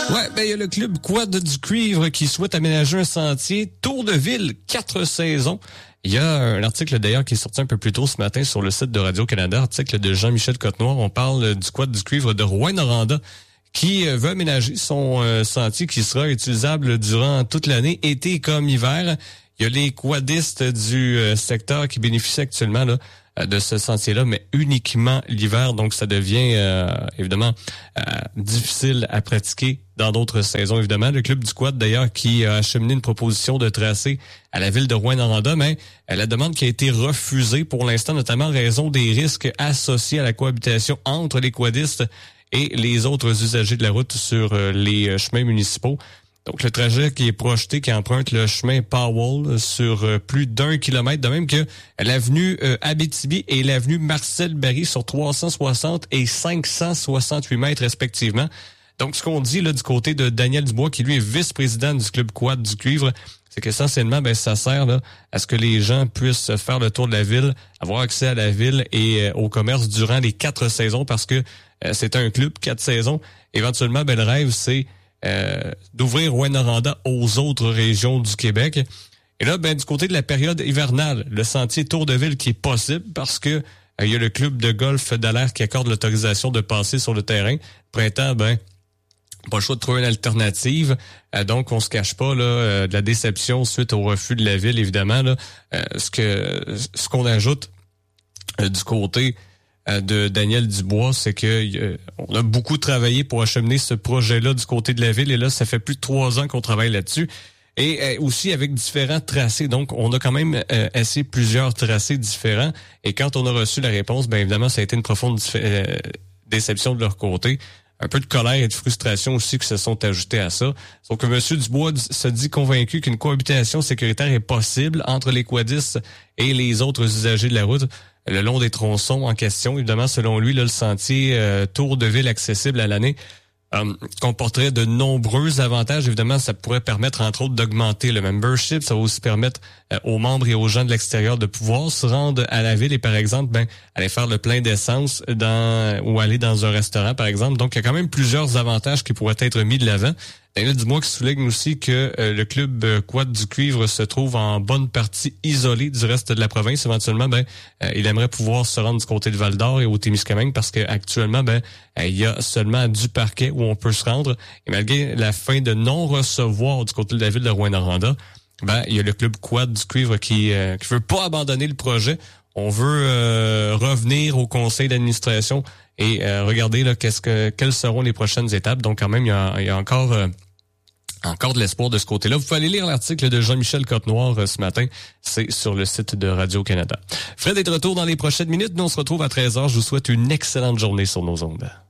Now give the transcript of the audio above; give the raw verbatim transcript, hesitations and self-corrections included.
Ouais, ben il y a le club Quad du Cuivre qui souhaite aménager un sentier Tour de Ville, quatre saisons. Il y a un article d'ailleurs qui est sorti un peu plus tôt ce matin sur le site de Radio-Canada, article de Jean-Michel Cotenoir. On parle du Quad du Cuivre de Rouyn-Noranda qui veut aménager son euh, sentier qui sera utilisable durant toute l'année, été comme hiver. Il y a les quadistes du euh, secteur qui bénéficient actuellement là, de ce sentier-là, mais uniquement l'hiver. Donc, ça devient euh, évidemment euh, difficile à pratiquer dans d'autres saisons, évidemment. Le club du quad, d'ailleurs, qui a acheminé une proposition de tracé à la ville de Rouyn-Noranda, mais euh, la demande qui a été refusée pour l'instant, notamment en raison des risques associés à la cohabitation entre les quadistes et les autres usagers de la route sur euh, les euh, chemins municipaux. Donc, le trajet qui est projeté, qui emprunte le chemin Powell sur euh, plus d'un kilomètre, de même que l'avenue euh, Abitibi et l'avenue Marcel-Barry sur trois cent soixante et cinq cent soixante-huit mètres respectivement. Donc, ce qu'on dit là du côté de Daniel Dubois, qui lui est vice-président du club Quad du Cuivre, c'est qu'essentiellement, ben, ça sert là à ce que les gens puissent faire le tour de la ville, avoir accès à la ville et euh, au commerce durant les quatre saisons, parce que euh, c'est un club, quatre saisons. Éventuellement, ben, le rêve, c'est Euh, d'ouvrir Rouyn-Noranda aux autres régions du Québec. Et là, ben du côté de la période hivernale, le sentier Tour de Ville qui est possible parce que il euh, y a le club de golf d'Alaire qui accorde l'autorisation de passer sur le terrain. Printemps, ben pas le choix de trouver une alternative. Euh, donc, on se cache pas là euh, de la déception suite au refus de la ville, évidemment. Là, euh, ce que ce qu'on ajoute euh, du côté de Daniel Dubois, c'est que euh, on a beaucoup travaillé pour acheminer ce projet-là du côté de la ville, et là, ça fait plus de trois ans qu'on travaille là-dessus. Et euh, aussi avec différents tracés. Donc, on a quand même euh, essayé plusieurs tracés différents. Et quand on a reçu la réponse, bien évidemment, ça a été une profonde euh, déception de leur côté. Un peu de colère et de frustration aussi qui se sont ajoutés à ça. Donc, que M. Dubois se dit convaincu qu'une cohabitation sécuritaire est possible entre les quadistes et les autres usagers de la route le long des tronçons en question. Évidemment, selon lui, là, le sentier euh, Tour de Ville accessible à l'année euh, comporterait de nombreux avantages. Évidemment, ça pourrait permettre, entre autres, d'augmenter le membership. Ça va aussi permettre euh, aux membres et aux gens de l'extérieur de pouvoir se rendre à la ville et, par exemple, ben aller faire le plein d'essence dans ou aller dans un restaurant, par exemple. Donc, il y a quand même plusieurs avantages qui pourraient être mis de l'avant. Daniel Dubois qui souligne aussi que euh, le club euh, Quad du Cuivre se trouve en bonne partie isolé du reste de la province. Éventuellement, ben, euh, il aimerait pouvoir se rendre du côté de Val-d'Or et au Témiscamingue parce que actuellement, ben, euh, il y a seulement du Parquet où on peut se rendre. Et malgré la fin de non-recevoir du côté de la ville de Rouyn-Noranda, ben, il y a le club Quad du Cuivre qui euh, qui veut pas abandonner le projet. On veut euh, revenir au conseil d'administration et euh, regarder là qu'est-ce que quelles seront les prochaines étapes. Donc quand même, il y a, il y a encore euh, encore de l'espoir de ce côté-là. Vous pouvez aller lire l'article de Jean-Michel Cotenoir euh, ce matin. C'est sur le site de Radio-Canada. Fred est de retour dans les prochaines minutes. Nous, on se retrouve à treize heures. Je vous souhaite une excellente journée sur nos ondes.